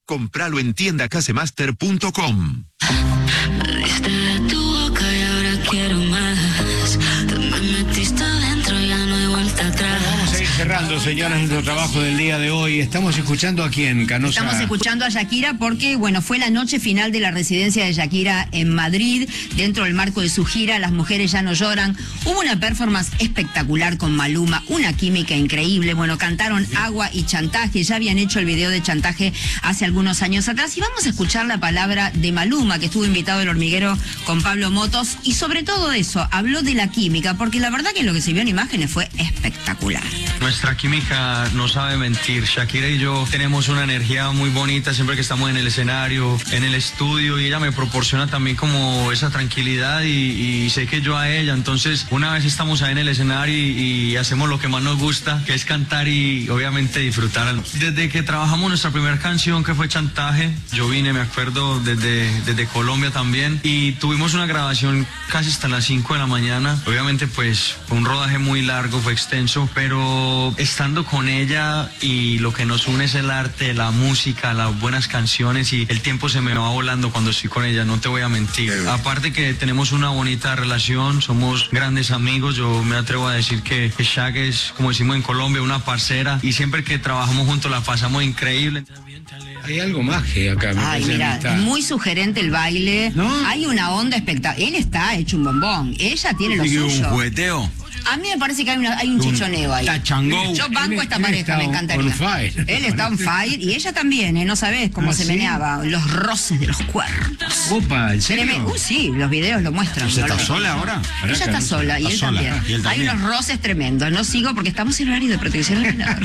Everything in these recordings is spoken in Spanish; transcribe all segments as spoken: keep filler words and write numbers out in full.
Cómpralo en tienda casemaster punto com. Me diste de tu boca y ahora quiero más. Te me metiste adentro, ya no hay vuelta atrás. Vamos a ir cerrando, señoras, nuestro trabajo del día de hoy. Estamos escuchando a quién, Canosa. Estamos escuchando a Shakira porque, bueno, fue la noche final de la residencia de Shakira en Madrid. Dentro del marco de su gira, Las Mujeres Ya No Lloran. Hubo una performance espectacular con Maluma, una química increíble. Bueno, cantaron Agua y Chantaje. Ya habían hecho el video de Chantaje hace algunos años atrás. Y vamos a escuchar la palabra de Maluma, que estuvo invitado El Hormiguero con Pablo Motos. Y sobre todo eso, habló de la química, porque la verdad que lo que se vio en imágenes fue espectacular. Nuestra química no sabe mentir. Shakira y yo tenemos una energía muy bonita siempre que estamos en el escenario, en el estudio, y ella me proporciona también como esa tranquilidad y, y sé que yo a ella. Entonces, una vez estamos ahí en el escenario y, y hacemos lo que más nos gusta, que es cantar y obviamente disfrutar. Desde que trabajamos nuestra primera canción, que fue Chantaje, yo vine, me acuerdo, desde, desde Colombia también, y tuvimos una grabación casi hasta las cinco de la mañana. Obviamente, pues, fue un rodaje muy largo, fue extenso, pero estando con ella y lo que nos une es el arte, la música, las buenas canciones, y el tiempo se me va volando cuando estoy con ella, no te voy a mentir. Aparte que tenemos una bonita relación, somos grandes amigos, yo me atrevo a decir que, que Shak es, como decimos en Colombia, una parcera, y siempre que trabajamos juntos la pasamos increíble. Hay algo más que acá. Me Ay, mira, es muy sugerente el baile. ¿No? Hay una onda espectacular. Él está hecho un bombón. Ella tiene lo suyo. Un jugueteo. A mí me parece que hay, una, hay un chichoneo ahí. Tachangó. Yo banco Él- esta él pareja, está me on- encantaría. on fire. Él está on fire y ella también, ¿eh? No sabés cómo ¿Ah, se sí? meneaba. Los roces de los cuerpos. Opa, ¿en serio? Tremendo. Uh, sí, los videos lo muestran. ¿Se ¿no? está Lo- sola ahora? Ella está sola y él, Está sola. también. Y él también. Hay unos roces tremendos. No sigo porque estamos en horario de protección al menor.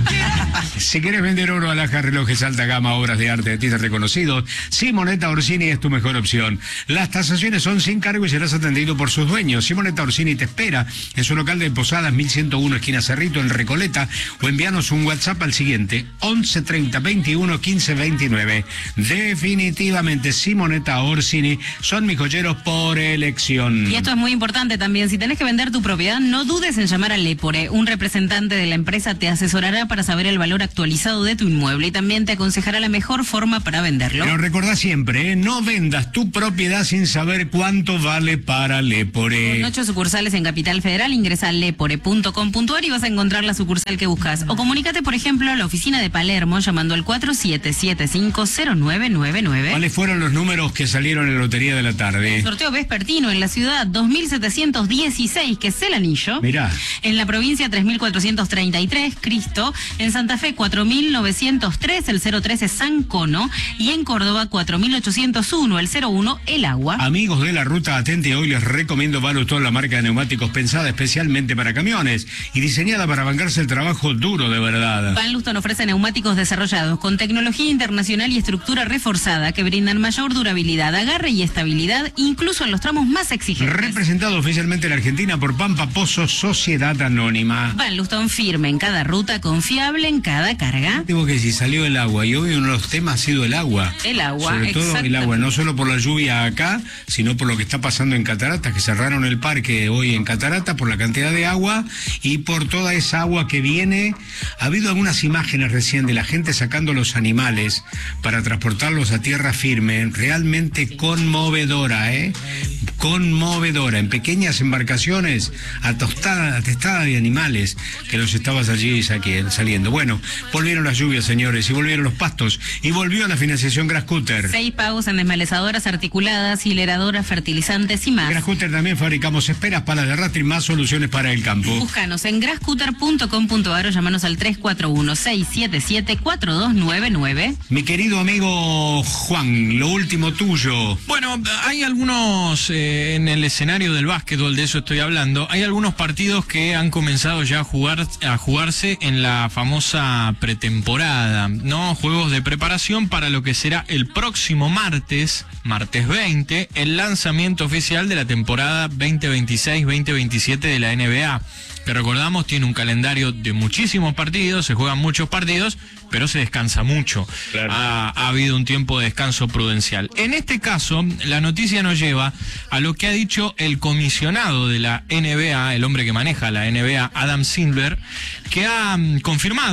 Si quieres vender oro, alhajas, relojes, alta gama, obras de arte de artistas reconocidos, Simonetta Orsini es tu mejor opción. Las tasaciones son sin cargo y serás atendido por sus dueños. Simonetta Orsini te espera en su local de Posadas mil ciento uno, esquina Cerrito, en Recoleta, o envíanos un WhatsApp al siguiente, once treinta veintiuno quince veintinueve. Definitivamente Simonetta Orsini son mis joyeros por elección. Y esto es muy importante también, si tenés que vender tu propiedad, no dudes en llamar a Lepore. Un representante de la empresa te asesorará para saber el valor actualizado de tu inmueble y también te aconsejará la mejor forma para venderlo. Pero recordá siempre, ¿eh? No vendas tu propiedad sin saber cuánto vale para Lepore. Con ocho sucursales en Capital Federal, ingresa a lepore punto com punto ar y vas a encontrar la sucursal que buscas. O comunícate, por ejemplo, a la oficina de Palermo llamando al cuatro siete siete cinco cero nueve nueve nueve. ¿Cuáles fueron los números que salieron en la lotería de la tarde? Sorteo vespertino en la ciudad dos mil setecientos dieciséis, que es el anillo. Mirá. En la provincia tres mil cuatrocientos treinta y tres, Cristo. En Santa Fe cuatro mil novecientos tres, el cero tres es San Cono. Y en Córdoba cuatro mil ochocientos uno, el cero uno, el agua. Amigos de la ruta Atente, hoy les recomiendo Valustol, la marca de neumáticos pensada especialmente para camiones y diseñada para bancarse el trabajo duro de verdad. Van Luston ofrece neumáticos desarrollados con tecnología internacional y estructura reforzada que brindan mayor durabilidad, agarre y estabilidad, incluso en los tramos más exigentes. Representado oficialmente en Argentina por Pampa Pozo Sociedad Anónima. Van Luston firme en cada ruta, confiable en cada carga. Digo que si salió el agua, y hoy uno de los temas ha sido el agua. El agua, Sobre todo el agua, no solo por la lluvia acá, sino por lo que está pasando en Cataratas, que cerraron el parque hoy en Cataratas por la cantidad de agua y por toda esa agua que viene. Ha habido algunas imágenes recién de la gente sacando los animales para transportarlos a tierra firme, realmente conmovedora, ¿eh? Conmovedora, en pequeñas embarcaciones atostada, atestada de animales que los estabas allí saliendo. Bueno, volvieron las lluvias, señores, y volvieron los pastos, y volvió la financiación Grascutter. Seis pagos en desmalezadoras articuladas, hileradoras, fertilizantes y más. Grascutter también fabricamos esperas, palas de arrastre y más soluciones para el campo. Búscanos en grascutter punto com punto ar o llamanos al tres cuatro uno, seis siete siete, cuatro dos nueve nueve. Mi querido amigo Juan, lo último tuyo. Bueno, hay algunos, eh, en el escenario del básquetbol, de eso estoy hablando, hay algunos partidos que han comenzado ya a jugar a jugarse en la famosa pretemporada, ¿no? Juegos de preparación para lo que será el próximo martes, martes veinte, el lanzamiento oficial de la temporada veinte veintiséis veinte veintisiete de la N B A. Que recordamos tiene un calendario de muchísimos partidos, se juegan muchos partidos, pero se descansa mucho. Claro. Ha, ha habido un tiempo de descanso prudencial. En este caso, la noticia nos lleva a lo que ha dicho el comisionado de la N B A, el hombre que maneja la N B A, Adam Silver, que ha um, confirmado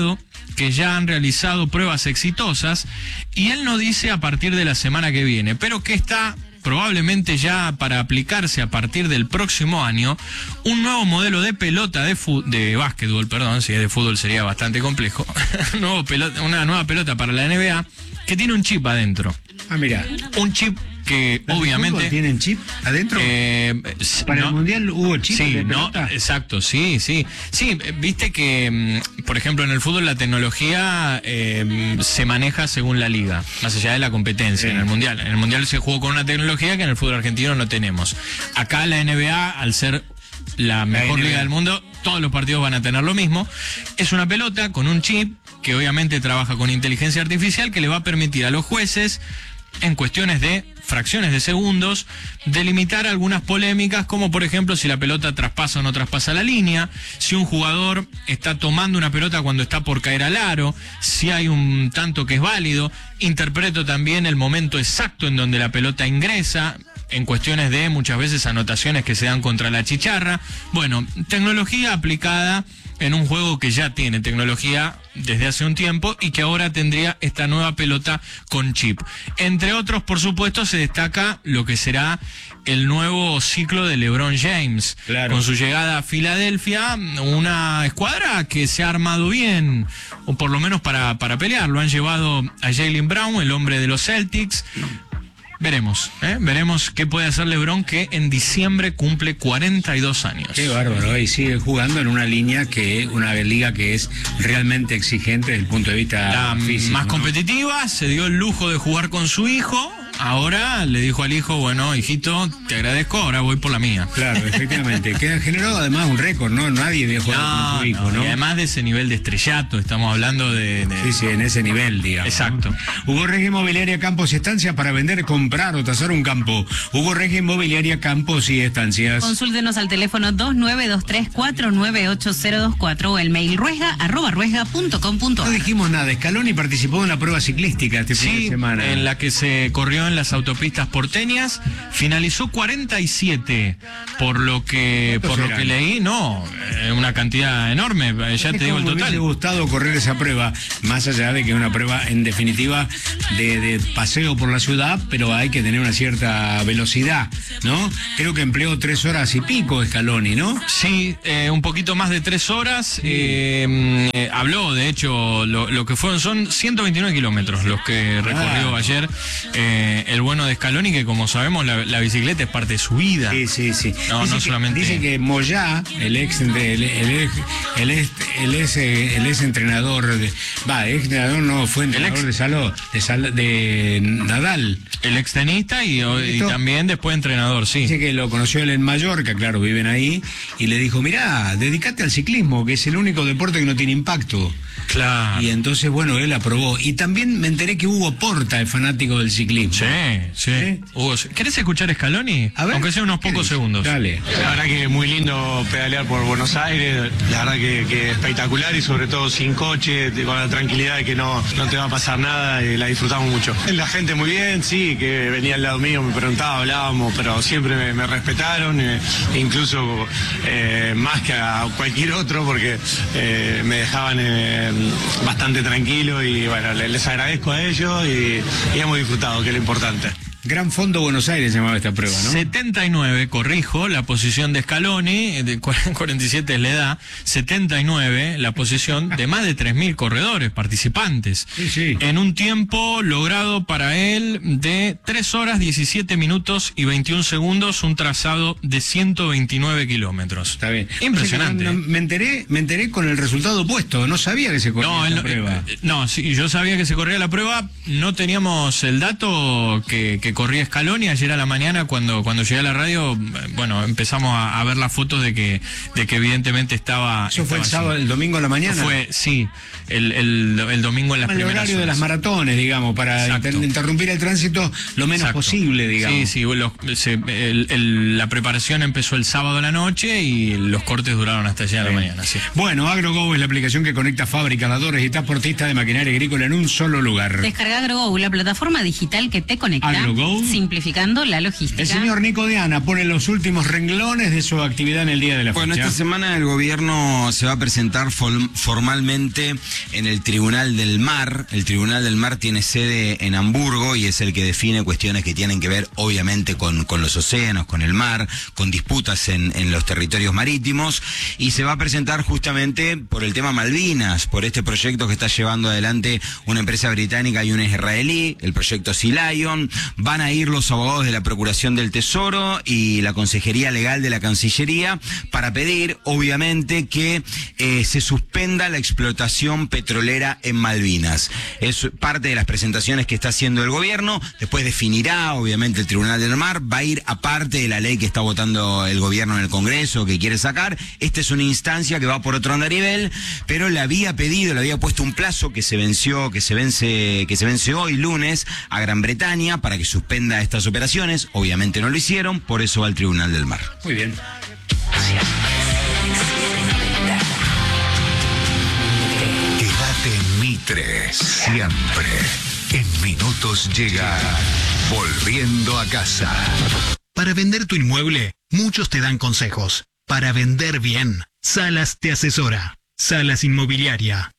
que ya han realizado pruebas exitosas y él no dice a partir de la semana que viene, pero que está probablemente ya para aplicarse a partir del próximo año un nuevo modelo de pelota de, de básquetbol, perdón, si es de fútbol sería bastante complejo, nuevo pelota, una nueva pelota para la N B A que tiene un chip adentro. Ah, mira. Un chip que obviamente tienen chip adentro. Eh, para no, el mundial hubo chip. Sí, de no, pelota. exacto, sí, sí, sí. Viste que, por ejemplo, en el fútbol la tecnología eh, se maneja según la liga, más allá de la competencia. Sí. En el mundial, en el mundial se jugó con una tecnología que en el fútbol argentino no tenemos. Acá la N B A, al ser la mejor N B A. liga del mundo, todos los partidos van a tener lo mismo. Es una pelota con un chip que obviamente trabaja con inteligencia artificial que le va a permitir a los jueces, en cuestiones de fracciones de segundos, delimitar algunas polémicas, como por ejemplo si la pelota traspasa o no traspasa la línea, si un jugador está tomando una pelota cuando está por caer al aro, si hay un tanto que es válido. Interpreto también el momento exacto en donde la pelota ingresa, en cuestiones de muchas veces anotaciones que se dan contra la chicharra. Bueno, tecnología aplicada en un juego que ya tiene tecnología desde hace un tiempo y que ahora tendría esta nueva pelota con chip. Entre otros, por supuesto, se destaca lo que será el nuevo ciclo de LeBron James. Claro. Con su llegada a Filadelfia, una escuadra que se ha armado bien, o por lo menos para, para pelear. Lo han llevado a Jaylen Brown, el hombre de los Celtics. Veremos, ¿eh? Veremos qué puede hacer LeBron, que en diciembre cumple cuarenta y dos años. Qué bárbaro, y sigue jugando en una línea que, una liga que es realmente exigente desde el punto de vista La físico, más ¿no? competitiva, se dio el lujo de jugar con su hijo. Ahora le dijo al hijo, bueno, hijito, te agradezco, ahora voy por la mía. Claro, efectivamente, que generó además un récord, ¿no? Nadie había jugado No, con su hijo, no, ¿no? y además de ese nivel de estrellato, estamos hablando de... de- Sí, sí, en ese nivel, digamos. Exacto. Hugo Regi Inmobiliaria Campos y Estancias para vender, comprar o tasar un campo. Hugo Regi Inmobiliaria Campos y Estancias. Consúltenos al teléfono dos nueve dos tres, cuatro nueve ocho cero dos cuatro o el mail ruesga arroba ruesga punto com punto No ar. dijimos nada, Scaloni participó en la prueba ciclística este fin de Sí, semana. en la que se corrió en las autopistas porteñas, finalizó cuarenta y siete, por lo que por lo eran? que leí, no, eh, una cantidad enorme, ya Es te digo el como me hubiese total. gustado correr esa prueba, más allá de que es una prueba en definitiva de, de paseo por la ciudad, pero hay que tener una cierta velocidad, ¿no? Creo que empleó tres horas y pico Scaloni, ¿no? Sí, eh, un poquito más de tres horas. eh, eh, habló, de hecho, lo, lo que fueron son ciento veintinueve kilómetros los que recorrió Ah. ayer eh, el bueno de Scaloni, que como sabemos la, la bicicleta es parte de su vida. Sí, sí, sí. No, dice no que, solamente- Dice que Moyá, el ex, el, el, ex, el, ex, el, ex, el ex entrenador, de, va, ex entrenador no, fue entrenador ex- de Saló, de, Sal- de Nadal. El extenista y, y también después entrenador, sí. Dice que lo conoció él en Mallorca, claro, viven ahí, y le dijo, mirá, dedicate al ciclismo, que es el único deporte que no tiene impacto. Claro. Y entonces, bueno, él aprobó. Y también me enteré que Hugo Porta es fanático del ciclismo. Sí, sí. ¿Sí? Hugo, ¿querés escuchar Scaloni? A ver, Aunque sea unos ¿qué pocos dice? segundos. Dale. La verdad que muy lindo pedalear por Buenos Aires, la verdad que, que espectacular y sobre todo sin coche, con la tranquilidad de que no, no te va a pasar nada y la disfrutamos mucho. La gente muy bien, sí, que venía al lado mío, me preguntaba, hablábamos, pero siempre me, me respetaron, eh, incluso eh, más que a cualquier otro porque eh, me dejaban eh, bastante tranquilo y bueno, les, les agradezco a ellos y, y hemos disfrutado, que es lo importante. Gran Fondo Buenos Aires se llamaba esta prueba, ¿no? setenta y nueve, corrijo, la posición de Scaloni, de cuarenta y siete es la edad, setenta y nueve la posición de más de tres mil corredores, participantes, Sí, sí. en un tiempo logrado para él de tres horas, diecisiete minutos y veintiún segundos, un trazado de ciento veintinueve kilómetros. Está bien. Impresionante. O sea que no- no- me enteré, me enteré con el resultado opuesto, no sabía que se corría No, él esta no, prueba. eh, no, sí, yo sabía que se corría la prueba, no teníamos el dato que, que corría Scaloni. Ayer a la mañana cuando, cuando llegué a la radio, eh, bueno, empezamos a, a ver las fotos de que, de que evidentemente estaba... Eso fue el estaba sábado, así. el domingo a la mañana. Fue, sí, el, el, el domingo en las el primeras horario de horas. las maratones, digamos, para Exacto. inter- interrumpir el tránsito lo menos Exacto. posible, digamos. Sí, sí, los- se- el- el- la preparación empezó el sábado a la noche y los cortes duraron hasta ayer a la mañana, sí. Bueno, AgroGo es la aplicación que conecta fábricas, ladores y transportistas de maquinaria agrícola en un solo lugar. Descarga AgroGo, la plataforma digital que te conecta, AgroGo. simplificando la logística. El señor Nico Diana pone los últimos renglones de su actividad en el día de la Bueno, fecha. esta semana el gobierno se va a presentar fol- formalmente en el Tribunal del Mar. El Tribunal del Mar tiene sede en Hamburgo y es el que define cuestiones que tienen que ver obviamente con, con los océanos, con el mar, con disputas en, en los territorios marítimos, y se va a presentar justamente por el tema Malvinas, por este proyecto que está llevando adelante una empresa británica y una israelí, el proyecto Sea Lion. Van a ir los abogados de la Procuración del Tesoro y la Consejería Legal de la Cancillería para pedir, obviamente, que eh, se suspenda la explotación petrolera en Malvinas. Es parte de las presentaciones que está haciendo el gobierno. Después definirá, obviamente, el Tribunal del Mar. Va a ir aparte de la ley que está votando el gobierno en el Congreso, que quiere sacar. Esta es una instancia que va por otro andarivel, pero le había pedido, le había puesto un plazo que se venció, que se vence, que se vence hoy, lunes, a Gran Bretaña para que suspenda estas operaciones. Obviamente no lo hicieron, por eso va al Tribunal del Mar. Muy bien. Quédate en Mitre, siempre. En minutos llega Volviendo a Casa. Para vender tu inmueble, muchos te dan consejos. Para vender bien, Salas te asesora. Salas Inmobiliaria.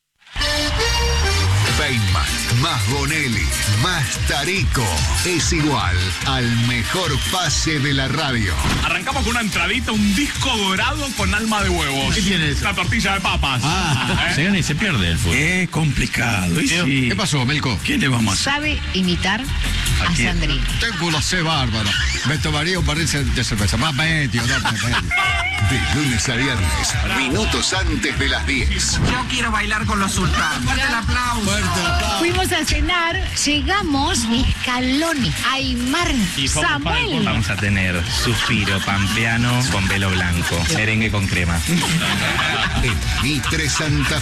Feynman, más Bonelli, más Tarico. Es igual al mejor pase de la radio. Arrancamos con una entradita, un disco dorado con alma de huevos. ¿Qué tiene eso? La tortilla de papas. Ah, ¿Eh? se gana y se pierde el fútbol. Es complicado. ¿Y sí? ¿Qué pasó, Melco? ¿Quién le vamos a hacer? Sabe imitar a, a Sandrine. Tengo una C bárbara. Me tomaría un barril de cerveza. Más medio, no, medio. De lunes a viernes, minutos antes de las diez. Yo quiero bailar con los sultanes. Fuerte el aplauso. Fuerte el aplauso. Fuimos a cenar, llegamos, Scaloni, Aymar, Samuel. Vamos a tener suspiro pampeano con velo blanco, merengue con crema. En Mitre Santa